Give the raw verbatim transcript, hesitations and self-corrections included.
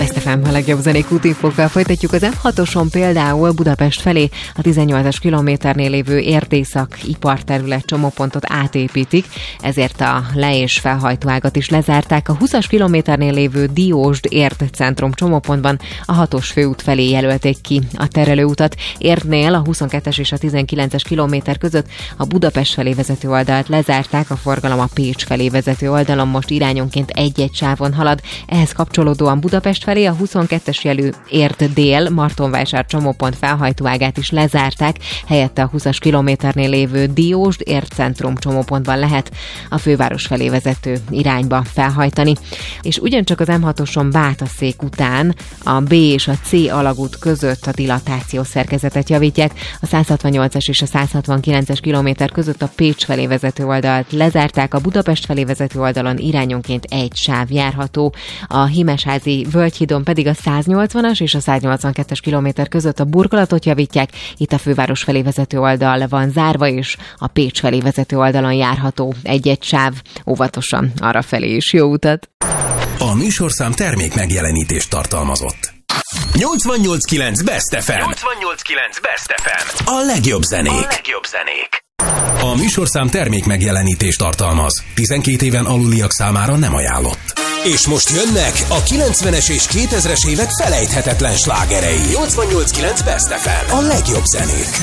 Best ef em a legjobb zenék útinfókkal folytatjuk. Az em hatoson például Budapest felé a tizennyolcas kilométernél lévő Erdészak iparterület csomópontot átépítik, ezért a le- és felhajtóágat is lezárták. A húszas kilométernél lévő Diósd Érd centrum csomópontban a hatos főút felé jelölték ki a terelőutat. Érdnél a huszonkettes és a tizenkilences kilométer között a Budapest felé vezető oldalt lezárták, a forgalom a Pécs felé vezető oldalon most irányonként egy-egy sávon halad. Ehhez kapcsolódóan Budapest felé a huszonkettes jelű Érd dél Martonvásár csomópont felhajtóágát is lezárták, helyette a húszas kilométernél lévő Diósd Érd centrum csomópontban lehet a főváros felé vezető irányba felhajtani. És ugyancsak az em hatoson Bátaszék után a B és a C alagút között a dilatációs szerkezetet javítják. A száz hatvannyolcas és a száz hatvankilences kilométer között a Pécs felé vezető oldalt lezárták, a Budapest felé vezető oldalon irányonként egy sáv járható. A Himesházi Völgyhídon pedig a száznyolcvanas és a száznyolcvankettes kilométer között a burkolatot javítják. Itt a főváros felé vezető oldal van zárva, és a Pécs felé vezető oldalon járható egy-egy sáv. Óvatosan arra felé is jó utat! A műsorszám termék megjelenítést tartalmazott. nyolcvannyolc kilenc Best ef em. nyolcvannyolc kilenc Best ef em. A legjobb zenék. A legjobb zenék. A műsorszám termék megjelenítést tartalmaz. tizenkét éven aluliak számára nem ajánlott. És most jönnek a kilencvenes és kétezres évek felejthetetlen slágerei. nyolcvannyolc kilenc Best ef em. A legjobb zenék.